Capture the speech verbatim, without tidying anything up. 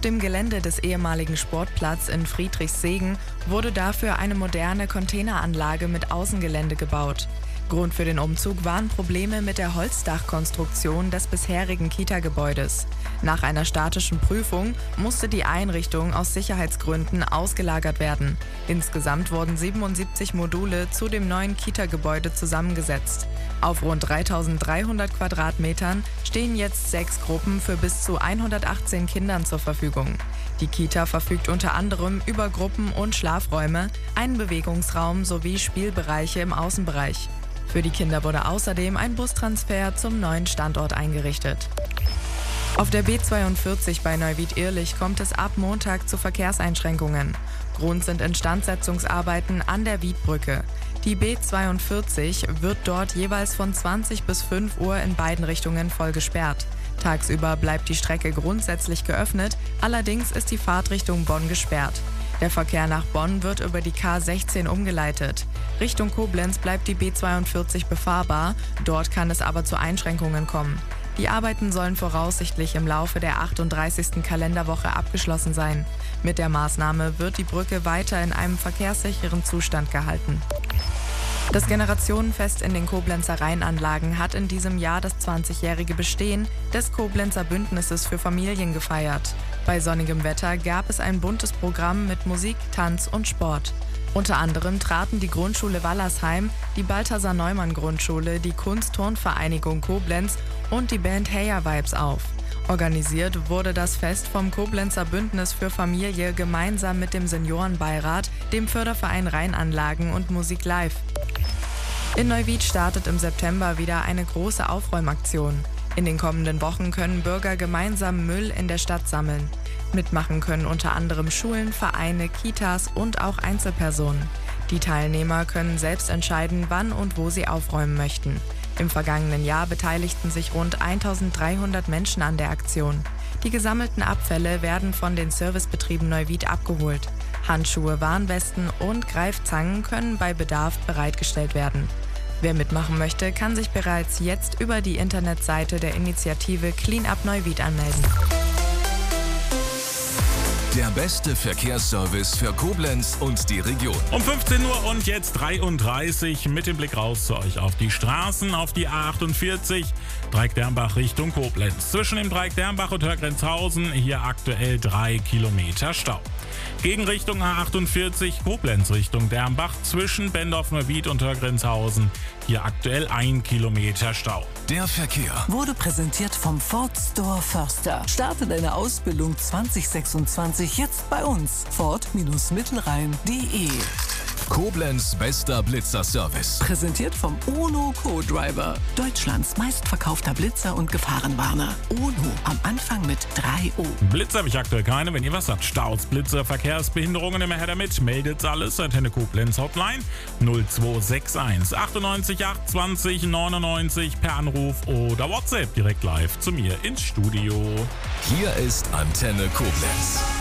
dem Gelände des ehemaligen Sportplatzes in Friedrichssegen wurde dafür eine moderne Containeranlage mit Außengelände gebaut. Grund für den Umzug waren Probleme mit der Holzdachkonstruktion des bisherigen Kita-Gebäudes. Nach einer statischen Prüfung musste die Einrichtung aus Sicherheitsgründen ausgelagert werden. Insgesamt wurden siebenundsiebzig Module zu dem neuen Kita-Gebäude zusammengesetzt. Auf rund dreitausenddreihundert Quadratmetern stehen jetzt sechs Gruppen für bis zu hundertachtzehn Kindern zur Verfügung. Die Kita verfügt unter anderem über Gruppen- und Schlafräume, einen Bewegungsraum sowie Spielbereiche im Außenbereich. Für die Kinder wurde außerdem ein Bustransfer zum neuen Standort eingerichtet. Auf der B zweiundvierzig bei Neuwied-Irlich kommt es ab Montag zu Verkehrseinschränkungen. Grund sind Instandsetzungsarbeiten an der Wiedbrücke. Die B zweiundvierzig wird dort jeweils von zwanzig bis fünf Uhr in beiden Richtungen voll gesperrt. Tagsüber bleibt die Strecke grundsätzlich geöffnet, allerdings ist die Fahrtrichtung Bonn gesperrt. Der Verkehr nach Bonn wird über die K sechzehn umgeleitet. Richtung Koblenz bleibt die B zweiundvierzig befahrbar, dort kann es aber zu Einschränkungen kommen. Die Arbeiten sollen voraussichtlich im Laufe der achtunddreißigsten Kalenderwoche abgeschlossen sein. Mit der Maßnahme wird die Brücke weiter in einem verkehrssicheren Zustand gehalten. Das Generationenfest in den Koblenzer Rheinanlagen hat in diesem Jahr das zwanzigjährige Bestehen des Koblenzer Bündnisses für Familien gefeiert. Bei sonnigem Wetter gab es ein buntes Programm mit Musik, Tanz und Sport. Unter anderem traten die Grundschule Wallersheim, die Balthasar-Neumann-Grundschule, die Kunst-Turnvereinigung Koblenz und die Band Heya Vibes auf. Organisiert wurde das Fest vom Koblenzer Bündnis für Familie gemeinsam mit dem Seniorenbeirat, dem Förderverein Rheinanlagen und Musik Live. In Neuwied startet im September wieder eine große Aufräumaktion. In den kommenden Wochen können Bürger gemeinsam Müll in der Stadt sammeln. Mitmachen können unter anderem Schulen, Vereine, Kitas und auch Einzelpersonen. Die Teilnehmer können selbst entscheiden, wann und wo sie aufräumen möchten. Im vergangenen Jahr beteiligten sich rund eintausenddreihundert Menschen an der Aktion. Die gesammelten Abfälle werden von den Servicebetrieben Neuwied abgeholt. Handschuhe, Warnwesten und Greifzangen können bei Bedarf bereitgestellt werden. Wer mitmachen möchte, kann sich bereits jetzt über die Internetseite der Initiative Clean Up Neuwied anmelden. Der beste Verkehrsservice für Koblenz und die Region. Um fünfzehn Uhr und jetzt dreiunddreißig mit dem Blick raus zu euch auf die Straßen, auf die A achtundvierzig, Dreieck-Dermbach Richtung Koblenz. Zwischen dem Dreieck-Dermbach und Hörgrenzhausen hier aktuell drei Kilometer Stau. Gegenrichtung A achtundvierzig, Koblenz Richtung Dermbach, zwischen Bendorf-Neuwied und Hörgrenzhausen hier aktuell ein Kilometer Stau. Der Verkehr wurde präsentiert vom Ford Store Förster. Starte deine Ausbildung zwanzig sechsundzwanzig jetzt bei uns. Ford-Mittelrhein punkt de. Koblenz bester Blitzer-Service. Präsentiert vom UNO Co-Driver. Deutschlands meistverkaufter Blitzer und Gefahrenwarner. UNO am Anfang mit drei O. Blitzer habe ich aktuell keine. Wenn ihr was habt, Staus, Blitzer, Verkehrsbehinderungen, immer her damit. Meldet's alles. Antenne Koblenz Hotline null zwei sechs eins achtundneunzig acht zwanzig neunundneunzig per Anruf oder WhatsApp direkt live zu mir ins Studio. Hier ist Antenne Koblenz.